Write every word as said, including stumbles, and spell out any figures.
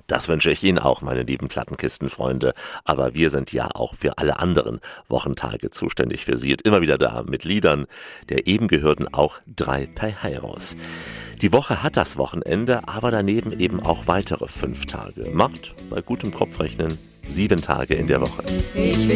Das wünsche ich Ihnen auch, meine lieben Plattenkistenfreunde. Aber wir sind ja auch für alle anderen Wochentage zuständig für Sie und immer wieder da mit Liedern. Der eben gehörten auch drei per Heiros. Die Woche hat das Wochenende, aber daneben eben auch weitere fünf Tage. Macht bei gutem Kopfrechnen sieben Tage in der Woche. Ich will